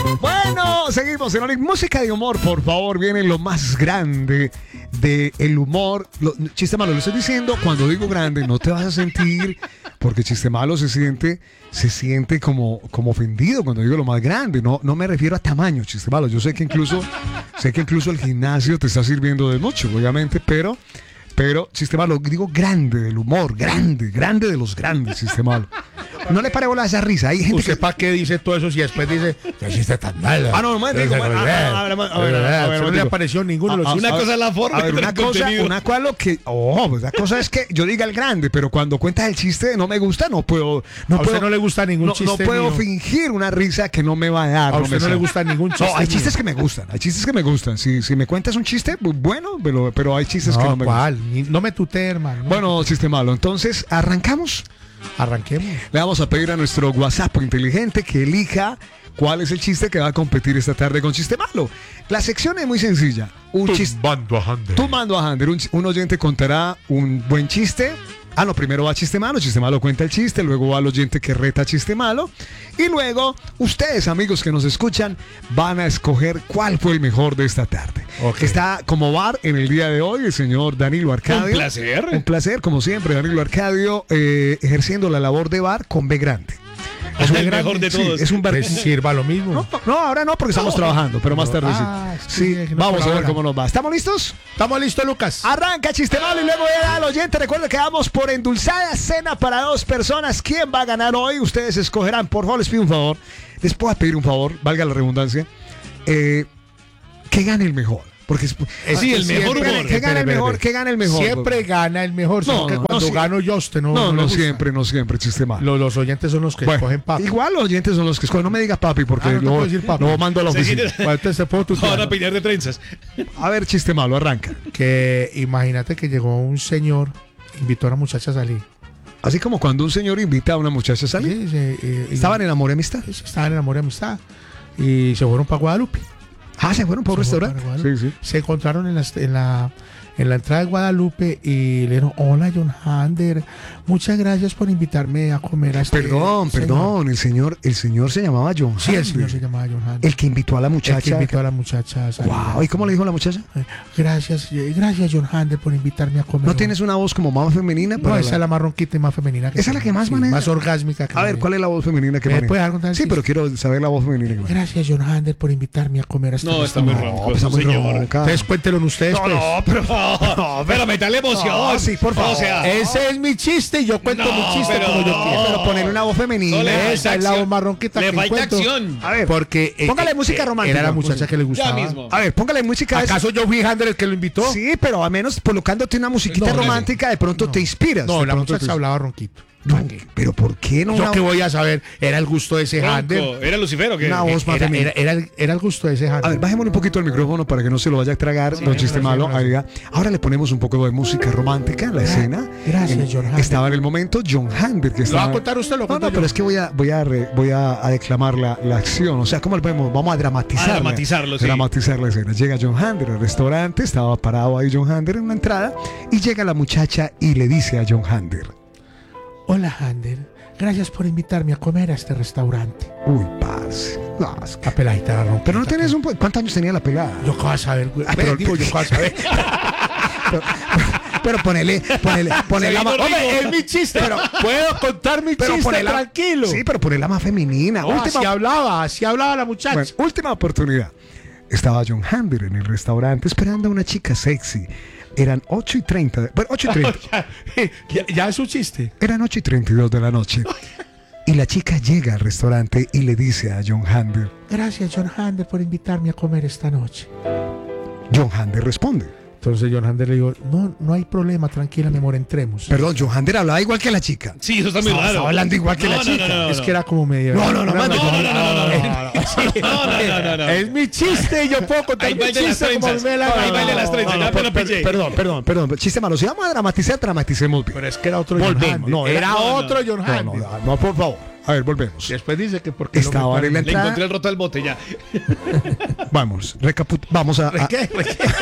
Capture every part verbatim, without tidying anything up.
Bueno, seguimos en música de humor, por favor. Viene lo más grande del humor. Lo, chiste malo, lo estoy diciendo. Cuando digo grande, no te vas a sentir, porque chiste malo se siente, se siente como, como ofendido cuando digo lo más grande. No, no me refiero a tamaño, chiste malo. Yo sé que incluso, sé que incluso el gimnasio te está sirviendo de mucho, obviamente, pero, pero chiste malo, digo grande del humor, grande, grande de los grandes, chiste malo. No le pare bola a esa risa. Hay gente ¿Usted que... para qué dice todo eso si después dice que chiste tan malo? Ah, no, no, digo, a ver, a ver, a ver, a ver, no le apareció ninguno de los Una cosa es la forma. A ver, una cosa, una cosa lo que, oh, pues la cosa es que yo diga el grande, pero cuando cuentas el chiste no me gusta, no puedo, no a puedo, usted no le gusta ningún no, chiste. No puedo mío. fingir una risa que no me va a dar. A no usted me no sale. le gusta ningún chiste. No, hay mío. chistes que me gustan, hay chistes que me gustan. Si, si me cuentas un chiste, bueno, pero, pero hay chistes no, que no me ¿cuál? gustan. Ni- No me tutee, hermano. No Bueno, chiste malo. Entonces, arrancamos. arranquemos. Le vamos a pedir a nuestro WhatsApp inteligente que elija cuál es el chiste que va a competir esta tarde con chiste malo. La sección es muy sencilla. Un chiste. Tumbando a Hander. Tumbando a Hander. Un, un oyente contará un buen chiste. Ah, no, primero va chiste malo, chiste malo cuenta el chiste, luego va el oyente que reta chiste malo, y luego ustedes, amigos que nos escuchan, van a escoger cuál fue el mejor de esta tarde. Okay. Está como bar en el día de hoy el señor Danilo Arcadio. Un placer. Un placer, como siempre, Danilo Arcadio, eh, ejerciendo la labor de bar con B grande. Es el grande, mejor de sí, todos. es un bar. Pues sirva lo mismo. No, no, ahora no, porque estamos trabajando, pero más tarde Ah, sí. sí, Sí, que no vamos a ver colabora. cómo nos va. ¿Estamos listos? ¿Estamos listos, Lucas? Arranca chiste malo y luego voy a dar al oyente. Recuerda que vamos por endulzada cena para dos personas. ¿Quién va a ganar hoy? Ustedes escogerán. Por favor, les pido un favor. Les puedo pedir un favor, valga la redundancia. Eh, que gane el mejor. Porque es, Eh, sí, el mejor que gane, humor. que gane el Espere, mejor, espere. que gane el mejor. Siempre gana el mejor. Sino No, que no, cuando no, gano yo, usted no. No, no, le gusta. siempre, no siempre, chiste malo. Los, los oyentes son los que Bueno, cogen papi. igual los oyentes son los que escogen. No me digas papi, porque Ah, no te luego, puedo decir papi. luego mando a la Se oficina. quita- Bueno, entonces se puedo tutear, Van a ¿no? peinar de trenzas. A ver, chiste malo, arranca. Que imagínate que llegó un señor, invitó a una muchacha a salir. Así como cuando un señor invita a una muchacha a salir. Sí, sí, y- y- Estaban en amor y amistad. sí, estaban en amor y amistad. Y se fueron para Guadalupe. Ah, se fueron por un Se fueron restaurante. para Sí, Guadalupe. sí. Se encontraron en la, en la en la entrada de Guadalupe y le dijeron: hola, John Hander, muchas gracias por invitarme a comer a este Perdón, señor". perdón, el señor, el señor se llamaba John Sí, el Hander. señor se llamaba John Hander. El que invitó a la El que muchacha. invitó a la muchacha a salir. Wow, ¿y cómo le dijo la muchacha? Eh, Gracias, eh, gracias, John Hander, por invitarme a comer. ¿No tienes una voz como más femenina? No, para esa la- es la más ronquita y más femenina. Que ¿Esa es la que más sí, maneja? más orgásmica. Que A ver, ¿cuál es la voz femenina que ¿Me maneja? puede dar contar el Sí, chiste? pero quiero saber la voz femenina que maneja. Gracias, John Hander, por invitarme a comer a este No, está muy restaurante. ronco, pues está muy señor. ronca. Ustedes cuéntenlo ustedes, pues. pero. No, pero metale emoción. No, sí, por favor. O sea, Ese es mi chiste y yo cuento No, mi chiste pero- como yo quiero. Pero poner una voz femenina. No le falta Esa es la acción. voz más ronquita Le que falta encuentro. acción. A ver, Porque eh, Póngale eh, música eh, romántica. Era la muchacha que le gustaba. Ya mismo. a ver, póngale música. de- ¿Acaso yo fui Hander el que lo invitó? Sí, pero al menos colocándote una musiquita No, no, romántica, de pronto te inspiras. No, de la pronto muchacha te- hablaba ronquito. No, pero ¿por qué no? Yo una- qué voy a saber, era el gusto de ese Hander. Ronco. ¿Era Lucifero que Una voz más Era, femenina. era, era, el, era el gusto de ese Hander. A ver, bajémosle un poquito el micrófono para que no se lo vaya a tragar, don Chiste gracias, Malo. gracias. Ahí va. Ahora le ponemos un poco de música romántica en la escena. gracias, En- John Hander. Estaba en el momento John Hander que ¿Lo estaba... va a contar usted o lo No, cuento no, yo? pero es que voy a, voy a, re- voy a, a declamar la, la acción. O sea, ¿cómo lo vemos? Vamos a dramatizar. A dramatizarlo, sí. Dramatizar la escena. Llega John Hander al restaurante, estaba parado ahí John Hander en una entrada, y llega la muchacha y le dice a John Hander: Hola, Hander. Gracias por invitarme a comer a este restaurante. uy, parce. No, es que- La peladita era ronquita. Pero no tenés un... po- ¿Cuántos años tenía la pelada? Yo qué vas a saber, güey. Ah, pero- Digo, yo qué vas a saber. Pero ponele, ponele, ponele la más... vino Hombre, rico. es mi chiste, pero puedo contar mi Pero chiste ponela- tranquilo. Sí, pero ponela más femenina. No, última, así hablaba, así hablaba la muchacha. bueno, última oportunidad. Estaba John Hander en el restaurante esperando a una chica sexy. Eran ocho y treinta. Bueno, ocho y treinta. ya, ya es un chiste. Eran ocho y treinta y dos de la noche. Y la chica llega al restaurante y le dice a John Hander. Gracias, John Hander, por invitarme a comer esta noche. John Hander responde. Entonces John Hander le dijo, no, no hay problema, tranquila, mi amor, entremos. Perdón, John Hander hablaba igual que la chica. Sí, eso está muy Estaba- raro. estaba hablando igual que No, la no, chica. no, no, no, es no. que era como medio... No, no, no, Una- mande, no, no, no, no, no, no. Sí. No, no, no, no, no. Es mi chiste, yo puedo contar Ahí mi baile las chiste como trenzas. me la Ahí gana. baile las trenzas. No, no, ya me lo per- pillé. perdón, perdón, perdón. Chiste malo. Si vamos a dramatizar, dramaticemos bien. Pero es que era otro John Volvemos. Hander. No, era, era- no, no. otro John No, Hander. no, no, no, por favor. A ver, volvemos. Después dice que porque Estaban en la Le entrada. encontré el roto al bote ya. Vamos, recaput vamos a, a- ¿Qué?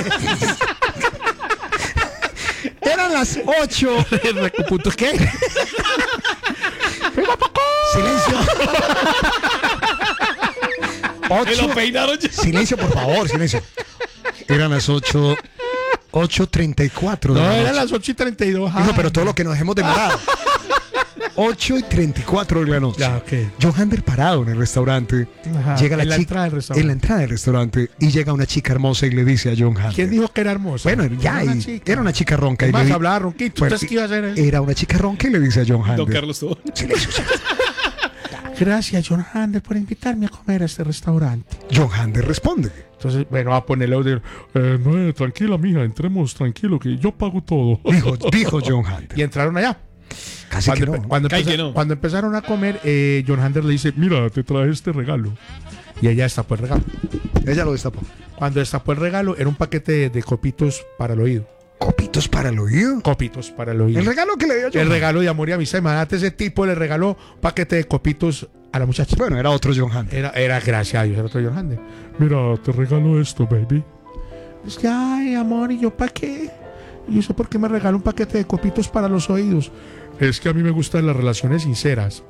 Eran las ocho. ¿Recuputo qué? Silencio. Me Ocho. lo peinaron ya. Silencio, por favor, silencio. Eran las ocho. ocho treinta y cuatro. No, de la eran noche. las ocho y treinta y dos. Hijo, pero todo lo que nos hemos demorado. ocho y treinta y cuatro de la noche. Ya, ok. Johander parado en el restaurante. Ajá, Llega la en la chica entrada del restaurante. en la entrada del restaurante y llega una chica hermosa y le dice a Johander. ¿Quién dijo que era hermosa? Bueno, ya, Era y- una chica. era una chica ronca. Es y le más, di- hablaba ronquito. Bueno, ¿Entonces qué iba a hacer él? Era una chica ronca y le dice a Johander. Don Carlos todo. Gracias, John Hander, por invitarme a comer a este restaurante. Johander responde. Entonces, bueno, va a ponerle audio. Eh, no, eh, tranquila, mija, entremos tranquilo, que yo pago todo. Dijo, dijo Johander. Y entraron allá. Casi que Cuando, no. empe- cuando, Casi empeza- que no. cuando empezaron a comer, eh, John Hander le dice, mira, te traje este regalo. Y ella destapó el regalo. Ella lo destapó. Cuando destapó el regalo, era un paquete de, de copitos para el oído. Copitos para el oído. Copitos para el oído. El regalo que le dio Johander. El regalo de amor y amistad. Imagínate, ese tipo le regaló un paquete de copitos a la muchacha. Bueno, era otro Johander. Era, era gracias a Dios, era otro John Hander. Mira, te regalo esto, baby. Dice, ay, amor, ¿y yo para qué? ¿Y eso por qué me regaló un paquete de copitos para los oídos? Es que a mí me gustan las relaciones sinceras.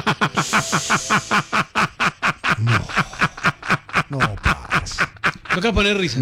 No, paz. Toca poner risa.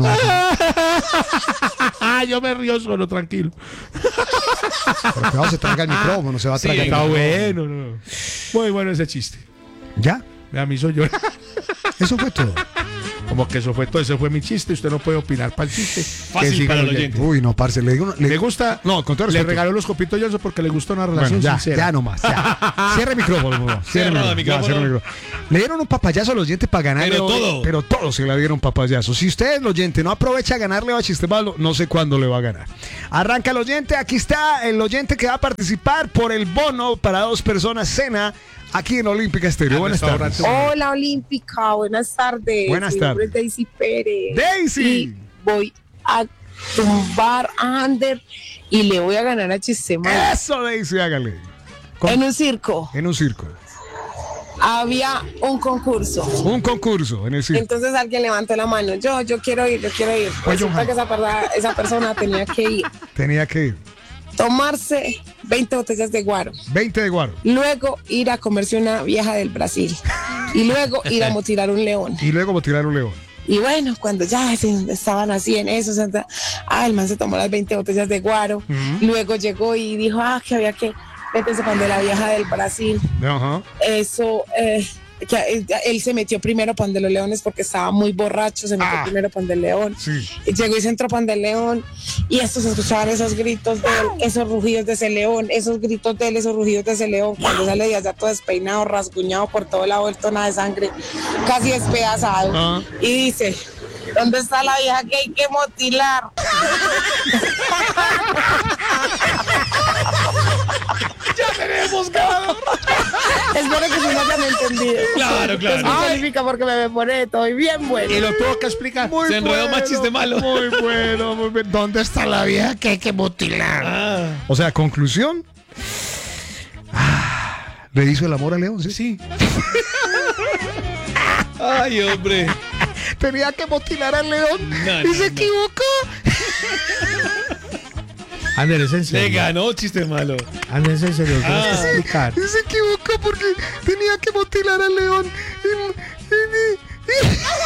Ah, yo me río solo, tranquilo. Pero cuidado, se traga el micrófono, se va a Sí, tragar el Está micrófono. bueno, no. Muy bueno ese chiste. ¿Ya? A mí soy yo. Eso fue todo. Como que eso fue todo, ese fue mi chiste. Usted no puede opinar para el chiste. Fácil Que siga para el oyendo. oyente. Uy, no, parce, le digo. una- Le gusta. No, con todo Le respeto. regaló los copitos Johnson porque le gustó una Bueno, relación ya, sincera. ya nomás, ya. Cierre el micrófono, por favor. Cierre el Cerrado el micrófono. Ya, micrófono. cierre el micrófono. Le dieron un papayazo a los oyentes para ganarle. Pero hoy, todo. Pero todos se le dieron papayazo. Si usted, el oyente, no aprovecha a ganarle a Chiste Malo, no sé cuándo le va a ganar. Arranca el oyente. Aquí está el oyente que va a participar por el bono para dos personas cena aquí en Olímpica Estéreo. Al Buenas tardes. restaurante. Hola Olímpica, buenas tardes. Buenas Mi nombre tardes. es Daisy Pérez. Daisy. Y voy a tumbar a Ander y le voy a ganar a Chistemar. Eso, Daisy, hágale. Con- En un circo en un circo. había un concurso. Un concurso en el circo. Entonces alguien levantó la mano. Yo, yo quiero ir, yo quiero ir. Pues, Resulta Johan. que esa, perda- esa persona tenía que ir, Tenía que ir. tomarse veinte botellas de guaro. veinte de guaro. Luego ir a comerse una vieja del Brasil. Y luego ir a motilar un león. Y luego tirar un león. Y bueno, cuando ya se- estaban así en eso, se- ah, el man se tomó las veinte botellas de guaro. Luego llegó y dijo, ah, que había que meterse cuando la vieja del Brasil. Ajá. Eso, eh, que eh, él se metió primero pan de los leones porque estaba muy borracho, se metió Ah. primero pan del león. Sí. Y llegó y se entró pan del león. Y estos escuchaban esos gritos de él, esos rugidos de ese león, esos gritos de él, esos rugidos de ese león. Cuando sale de allá todo despeinado, rasguñado por todo lado, vuelto nada de sangre, casi despedazado. Ah. Y dice, ¿dónde está la vieja que hay que motilar? Espero que se lo hayan entendido. Claro, claro. Eso significa porque me pone todo bien bueno. Y lo tuvo que explicar. Muy Se enredó más chiste malo. Muy bueno, muy bueno. ¿Dónde está la vieja que hay que mutilar? Ah, O sea, conclusión. Ah, ¿le hizo el amor a León? Sí. sí. Ay, hombre. Tenía que mutilar al León No, y no, se no. equivocó. Ander, es en Le serio. ganó chiste malo. Ander, es en serio. ¿Qué Ah. vas a explicar? Y se equivocó porque tenía que mutilar al León. Y- y-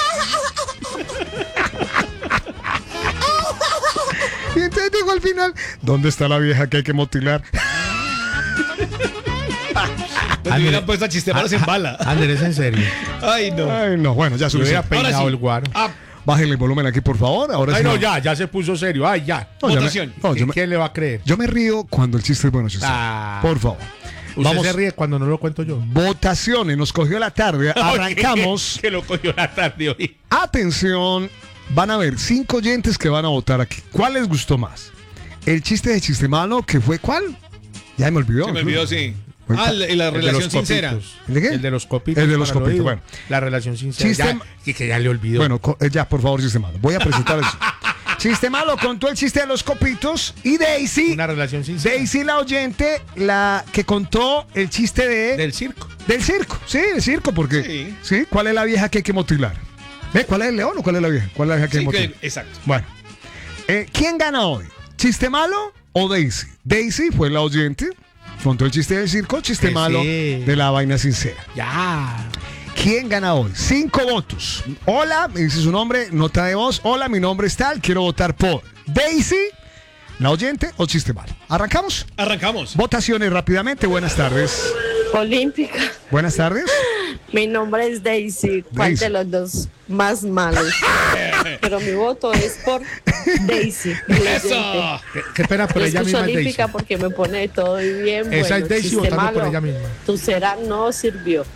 y- Y entonces dijo al final, ¿dónde está la vieja que hay que mutilar? Pues le hubieran puesto a chiste malo sin bala. Ander, es en serio. Ay, no. Ay, no, bueno, ya Yo hubiera suficiente. peinado sí. el guaro. Ah, Bájenle el volumen aquí, por favor. Ahora Ay, sí no, ya, ya se puso serio. Ay, ya. No, ya me- Votación. no, yo, me, ¿Quién le va a creer? yo me río cuando el chiste es bueno, chiste. Ah. Por favor. Usted Vamos. se ríe cuando no lo cuento yo. Votaciones, nos cogió la tarde. Arrancamos. que lo cogió la tarde hoy. Atención, van a haber cinco oyentes que van a votar aquí. ¿Cuál les gustó más? El chiste de chiste malo, que fue ¿cuál? Ya me olvidó. se me olvidó, sí. Bueno, Ah, la, la El de relación los sincera. copitos. ¿El de qué? El de los copitos. El de los para copitos, oído. bueno. La relación sincera. Chiste- Ya, y que ya le olvidó. Bueno, co- eh, ya, por favor, chiste malo. Voy a presentar eso. Chiste malo contó el chiste de los copitos y Daisy, una relación sincera. Daisy la oyente, la que contó el chiste de Del circo. del circo. Sí, del circo, porque Sí. sí. ¿Cuál es la vieja que hay que motilar? ¿Eh? ¿Cuál es el león o cuál es la vieja? ¿Cuál es la vieja que hay Sí, que que- motilar? exacto. Bueno, eh, ¿quién gana hoy? ¿Chiste malo o Daisy? Daisy fue la oyente, contó el chiste del circo, chiste Que malo sí. de la vaina sincera. Ya. ¿Quién gana hoy? Cinco votos. Hola, me dice su nombre, nota de voz. Hola, mi nombre es tal, quiero votar por Daisy, la oyente o chiste malo. ¿Arrancamos? Arrancamos. Votaciones rápidamente. Buenas tardes. Olímpica. Buenas tardes. Mi nombre es Daisy. ¿Cuál Daisy. de los dos más malos? Pero mi voto es por Daisy. mi ¡Eso! oyente. Qué, qué pena, pero Yo ella escucho misma es Olímpica Daisy. porque me pone todo bien. Esa bueno, es Daisy chiste votando por malo. ella misma. Tu será no sirvió.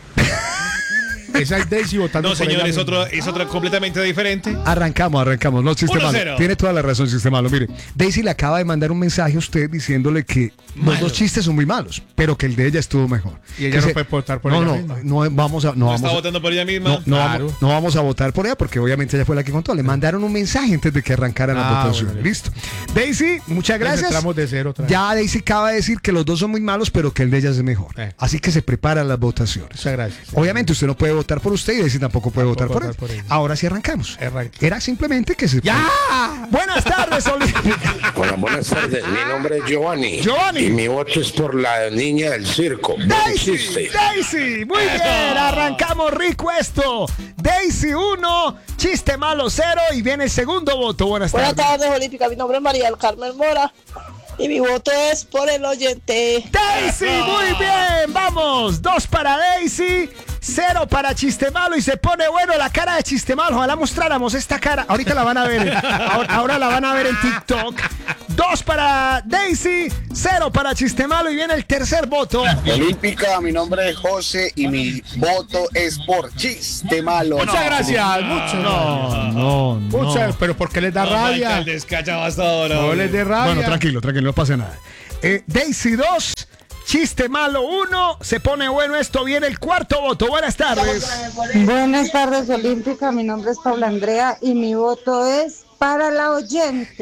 Esa es Daisy votando No, por ella señor, es misma. otro, es otro completamente diferente. Arrancamos, arrancamos. No, chiste uno malo. cero. Tiene toda la razón, chiste malo. Mire, Daisy le acaba de mandar un mensaje a usted diciéndole que los Malo. dos chistes son muy malos, pero que el de ella estuvo mejor. Y ella Que no se- puede votar por no, ella no, misma. no vamos a, no No vamos está a- votando por ella misma. No, no, Claro. vamos, no vamos a votar por ella porque obviamente ella fue la que contó. Le mandaron un mensaje antes de que arrancaran las Ah, votaciones. bueno, Listo. Daisy, muchas Entonces, gracias. entramos de cero otra vez. Ya Daisy acaba de decir que los dos son muy malos, pero que el de ella es mejor. Eh. Así que se preparan las votaciones. Muchas gracias. Obviamente usted no puede votar por usted y Daisy tampoco puede votar, Tampoco por, votar él. por ella. Ahora sí arrancamos. Arranque. Era simplemente que se... ¡Ya! Buenas tardes, Olímpica. Hola, buenas tardes. Mi nombre es Giovanni. Giovanni. Y mi voto es por la niña del circo. Buen Daisy, chiste. Daisy, muy bien, arrancamos rico esto. Daisy uno, chiste malo cero y viene el segundo voto. Buenas Buenas tardes. tardes, Olímpica. Mi nombre es María del Carmen Mora y mi voto es por el oyente. Daisy, muy bien, vamos. Dos para Daisy, cero para Chiste Malo y se pone bueno la cara de Chiste Malo. Ojalá mostráramos esta cara. Ahorita la van a ver. Ahora, ahora la van a ver en TikTok. Dos para Daisy, cero para Chiste Malo y viene el tercer voto. Olímpica, mi nombre es José y mi voto es por chiste malo. Muchas gracias. Muchas No, no, no. Muchas, pero ¿por qué les da No, rabia? Michael, descachado hasta ahora. No hombre. les dé rabia. Bueno, tranquilo, tranquilo, no pasa nada. Eh, Daisy dos, Chiste Malo uno, se pone bueno esto, viene el cuarto voto. Buenas tardes. Buenas tardes, Olímpica. Mi nombre es Paula Andrea y mi voto es para la oyente.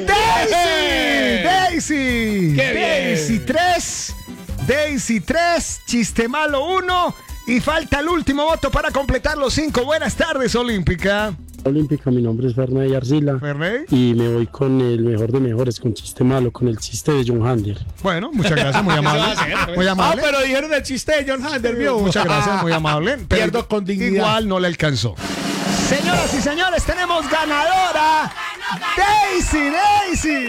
Daisy, Daisy, ¡Qué bien! Daisy tres, Daisy tres, Chiste Malo uno y falta el último voto para completar los cinco. Buenas tardes, Olímpica. Olímpica, mi nombre es Ferney Arcila Ferney. y me voy con el mejor de mejores, con chiste malo, con el chiste de John Hander. Bueno, muchas gracias, muy amable. Eso va a ser, Muy Ah, amable. pero dijeron el chiste de John Hander, ¿vio? Muchas gracias, muy amable. Pero Pierdo con dignidad. Igual no le alcanzó. Señoras y señores, tenemos ganadora. Daisy, Daisy.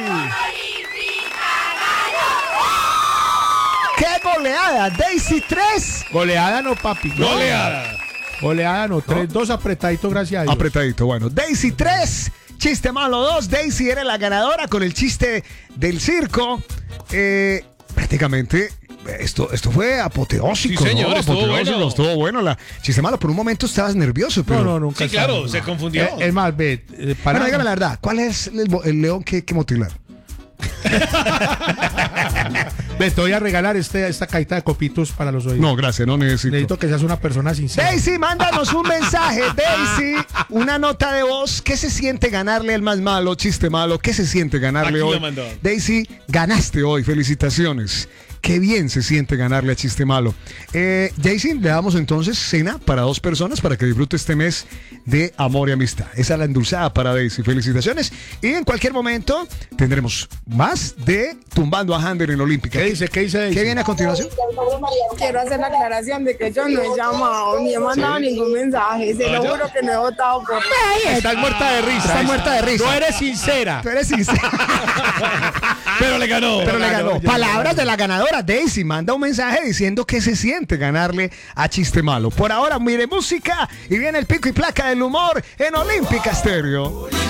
¡Qué goleada! Daisy tres. Goleada no, papi. No. Goleada. Goleada no. tres dos apretadito, gracias a Dios. Apretadito, bueno. Daisy tres, Chiste Malo dos. Daisy era la ganadora con el chiste del circo. Eh, prácticamente esto, esto fue apoteósico. Sí, señor, ¿no? estuvo Apoteósico, bueno. Estuvo bueno. La, Chiste Malo, por un momento estabas nervioso, pero. No, no, nunca. Sí, claro, sabe. se confundió. Eh, es más, ve, eh, para Bueno, dígame la verdad, ¿cuál es el, el león que hay que motilar? Ve, te voy a regalar este, esta cajita de copitos para los oídos. No, gracias, no necesito. Necesito que seas una persona sincera. Daisy, mándanos un mensaje, Daisy, una nota de voz. ¿Qué se siente ganarle al más malo, Chiste Malo? ¿Qué se siente ganarle Aquí lo hoy? mandó. Daisy, ganaste hoy, felicitaciones. Qué bien se siente ganarle a Chiste Malo. Eh, Daisy, le damos entonces cena para dos personas para que disfrute este mes de amor y amistad. Esa es la endulzada para Daisy. Felicitaciones. Y en cualquier momento tendremos más de Tumbando a Hander en Olímpica. ¿Qué dice? ¿Qué dice Daisy? ¿Qué viene a continuación? Quiero hacer la aclaración de que yo no he llamado ni he mandado ningún mensaje. Se lo juro que no he votado por Estás muerta de risa. Estás muerta de risa. No eres sincera. Tú eres sincera. Pero le ganó. Pero le ganó. ya Palabras de la ganadora. Daisy manda un mensaje diciendo que se siente ganarle a Chiste Malo. Por ahora, mire música y viene el pico y placa del humor en Olímpica Stereo.